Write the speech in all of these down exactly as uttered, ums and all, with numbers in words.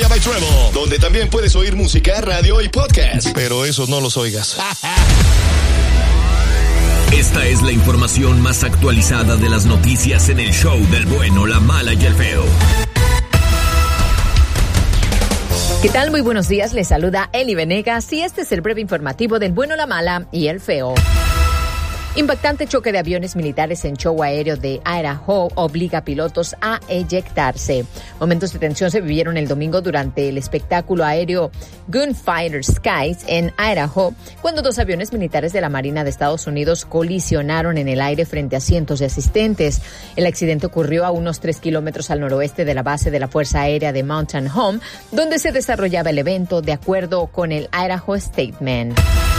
by Treble, donde también puedes oír música, radio y podcast. Pero esos no los oigas. Esta es la información más actualizada de las noticias en el show del bueno, la mala y el feo. ¿Qué tal? Muy buenos días, les saluda Eli Venegas y este es el breve informativo del bueno, la mala y el feo. Impactante choque de aviones militares en show aéreo de Idaho obliga a pilotos a eyectarse. Momentos de tensión se vivieron el domingo durante el espectáculo aéreo Gunfighter Skies en Idaho, cuando dos aviones militares de la Marina de Estados Unidos colisionaron en el aire frente a cientos de asistentes. El accidente ocurrió a unos tres kilómetros al noroeste de la base de la Fuerza Aérea de Mountain Home, donde se desarrollaba el evento, de acuerdo con el Idaho Statement.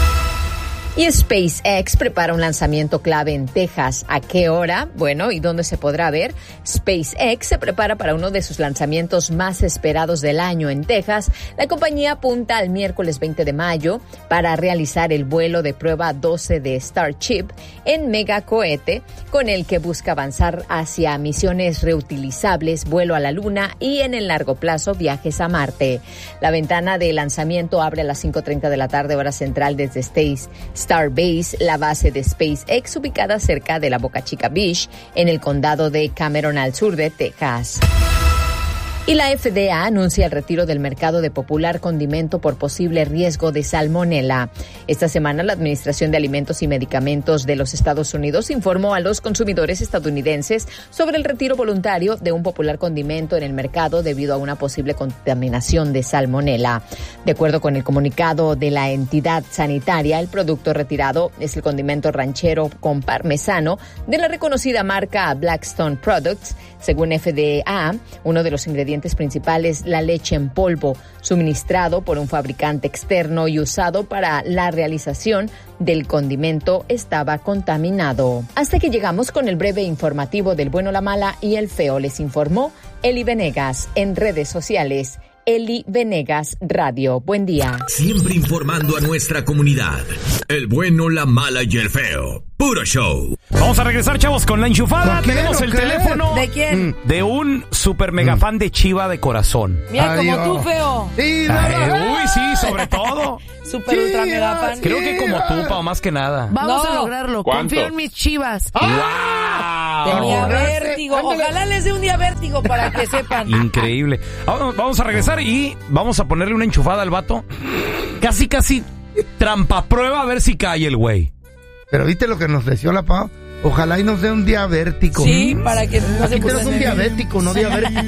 Y SpaceX prepara un lanzamiento clave en Texas. ¿A qué hora? Bueno, ¿y dónde se podrá ver? SpaceX se prepara para uno de sus lanzamientos más esperados del año en Texas. La compañía apunta al miércoles veinte de mayo para realizar el vuelo de prueba doce de Starship en megacohete, con el que busca avanzar hacia misiones reutilizables, vuelo a la Luna y en el largo plazo viajes a Marte. La ventana de lanzamiento abre a las cinco treinta de la tarde hora central desde Space Starbase, la base de SpaceX ubicada cerca de la Boca Chica Beach, en el condado de Cameron al sur de Texas. Y la F D A anuncia el retiro del mercado de popular condimento por posible riesgo de salmonela. Esta semana, la Administración de Alimentos y Medicamentos de los Estados Unidos informó a los consumidores estadounidenses sobre el retiro voluntario de un popular condimento en el mercado debido a una posible contaminación de salmonela. De acuerdo con el comunicado de la entidad sanitaria, el producto retirado es el condimento ranchero con parmesano de la reconocida marca Blackstone Products. Según F D A, uno de los ingredientes principales, la leche en polvo, suministrado por un fabricante externo y usado para la realización del condimento, estaba contaminado. Hasta que llegamos con el breve informativo del bueno, la mala y el feo. Les informó Eli Venegas. En redes sociales, Eli Venegas Radio. Buen día. Siempre informando a nuestra comunidad. El bueno, la mala y el feo. Puro show. Vamos a regresar, chavos, con la enchufada. Tenemos el teléfono. ¿De quién? De un super mega fan de Chiva de corazón. Mira, como tú, feo. Sí, Ay, uy, sí, sobre todo. Super sí, ultra mega fan. Creo que como tú, Pao, más que nada. Vamos no. a lograrlo. ¿Cuánto? Confío en mis Chivas. ¡Ah! ¡Wow! Tenía vértigo. Ojalá les dé un día vértigo para que sepan. Increíble. Vamos a regresar y vamos a ponerle una enchufada al vato. Casi, casi trampa prueba a ver si cae el güey. Pero viste lo que nos deseó la Pau. Ojalá y nos dé un diabético. Sí, para que no Aquí se tenemos un diabético, no diabético.